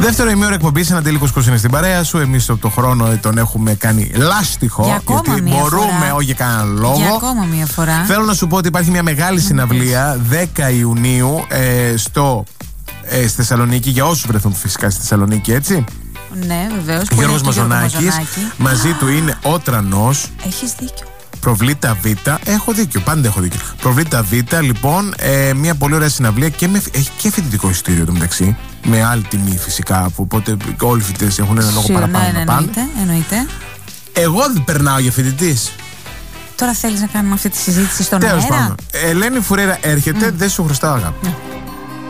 Δεύτερο ημίωρο εκπομπής, ένα Αντέλικος Κος είναι στην παρέα σου. Εμείς από τον χρόνο τον έχουμε κάνει λάστιχο. Για ακόμα γιατί μία μπορούμε, φορά. όχι για κανέναν λόγο. Για ακόμα μία φορά. Θέλω να σου πω ότι υπάρχει μια μεγάλη συναυλία 10 Ιουνίου στη Θεσσαλονίκη. Για όσους βρεθούν φυσικά στη Θεσσαλονίκη, έτσι. Ναι, βεβαίως. Γιώργος Μαζονάκης. Μαζί του είναι ο Τρανός. Έχεις δίκιο. Προβλήτα Β. Έχω δίκιο, πάντα έχω δίκιο. Προβλήτα Β, λοιπόν, μια πολύ ωραία συναυλία και έχει και φοιτητικό εισιτήριο το μεταξύ. Με άλλη τιμή φυσικά. Οπότε όλοι οι φοιτητές έχουν ένα λόγο παραπάνω να πάνε. Εννοείται. Εγώ δεν περνάω για φοιτητής. Τώρα θέλεις να κάνουμε αυτή τη συζήτηση στον αέρα. Τέλος πάντων. Ελένη Φουρέρα έρχεται, δεν σου χρωστάω αγάπη.